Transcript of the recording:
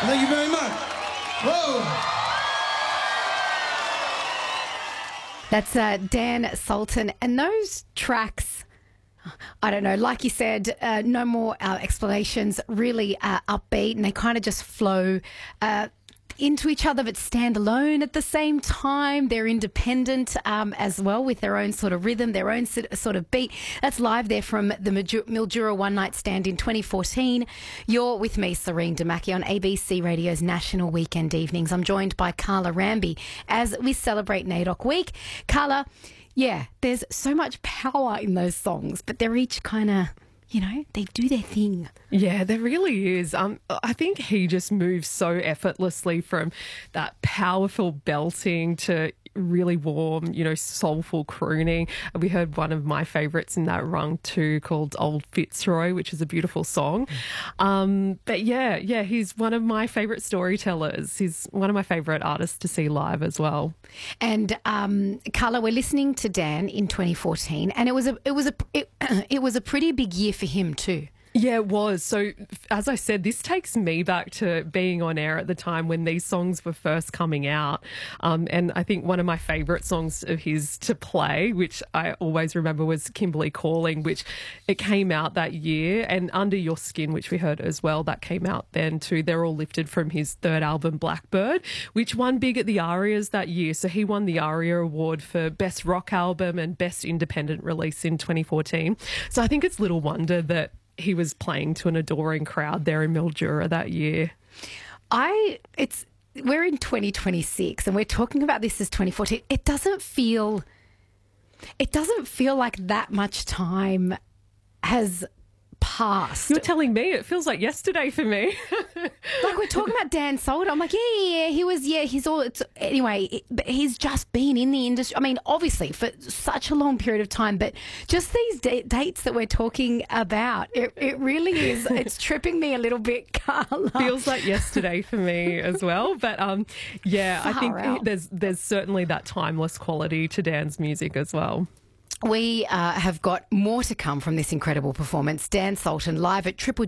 Thank you very much. Whoa. That's Dan Sultan. And those tracks, I don't know, like you said, no more explanations, really upbeat, and they kind of just flow into each other but stand alone at the same time. They're independent as well, with their own sort of rhythm, their own sort of beat. That's live there from the Mildura One Night Stand in 2014. You're with me, Serene Damaki, on ABC Radio's National Weekend Evenings. I'm joined by Carla Ramby as we celebrate NAIDOC Week. Carla, yeah, there's so much power in those songs, but they're each kind of, you know, they do their thing. Yeah, there really is. I think he just moves so effortlessly from that powerful belting to really warm, you know, soulful crooning. We heard one of my favourites in that rung too, called Old Fitzroy, which is a beautiful song. But yeah, he's one of my favourite storytellers. He's one of my favourite artists to see live as well. And Carla, we're listening to Dan in 2014, and it was a pretty big year for him too. Yeah, it was. So, as I said, this takes me back to being on air at the time when these songs were first coming out. And I think one of my favourite songs of his to play, which I always remember, was Kimberley Calling, which it came out that year. And Under Your Skin, which we heard as well, that came out then too. They're all lifted from his third album, Blackbird, which won big at the ARIAs that year. So he won the ARIA Award for Best Rock Album and Best Independent Release in 2014. So I think it's little wonder that he was playing to an adoring crowd there in Mildura that year. We're in 2026 and we're talking about this as 2014. It doesn't feel like that much time has passed. You're telling me it feels like yesterday for me. Like, we're talking about Dan Sultan. I'm like, he's just been in the industry. I mean, obviously for such a long period of time, but just these dates that we're talking about, it really is. It's tripping me a little bit, Carla. Feels like yesterday for me as well. But yeah, I think there's certainly that timeless quality to Dan's music as well. We have got more to come from this incredible performance. Dan Sultan live at Triple